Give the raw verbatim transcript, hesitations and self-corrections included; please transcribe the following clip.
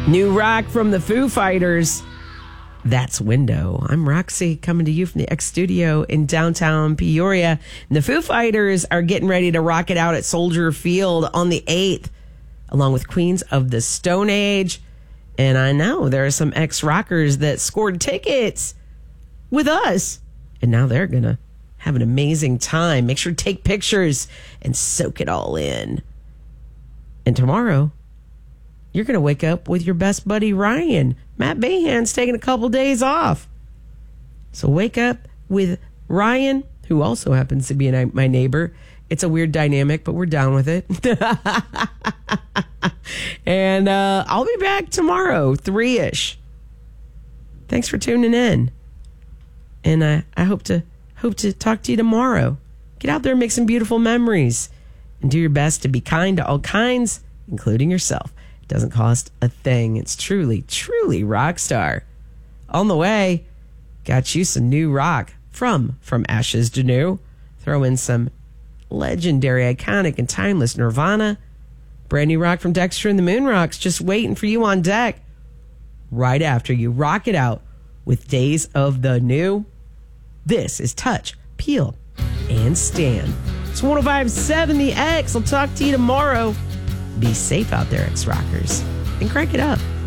New rock from the Foo Fighters. That's Window. I'm Roxy, coming to you from the X Studio in downtown Peoria. And the Foo Fighters are getting ready to rock it out at Soldier Field on the eighth, along with Queens of the Stone Age. And I know there are some ex-rockers that scored tickets with us, and now they're going to have an amazing time. Make sure to take pictures and soak it all in. And tomorrow, you're going to wake up with your best buddy, Ryan. Matt Bahan's taking a couple days off. So wake up with Ryan, who also happens to be my neighbor. It's a weird dynamic, but we're down with it. And uh, I'll be back tomorrow, three-ish. Thanks for tuning in. And uh, I hope to hope to talk to you tomorrow. Get out there and make some beautiful memories. And do your best to be kind to all kinds, including yourself. It doesn't cost a thing. It's truly, truly rock star. On the way, got you some new rock from From Ashes to New. Throw in some legendary, iconic, and timeless Nirvana. Brand new rock from Dexter and the Moonrocks just waiting for you on deck. Right after you rock it out with Days of the New. This is Touch, Peel, and Stand. It's one oh five point seven The X. I'll talk to you tomorrow. Be safe out there, X-Rockers, and crank it up.